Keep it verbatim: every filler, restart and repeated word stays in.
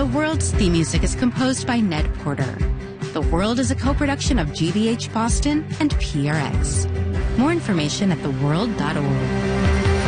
The World's theme music is composed by Ned Porter. The World is a co-production of G B H Boston and P R X. More information at the world dot org.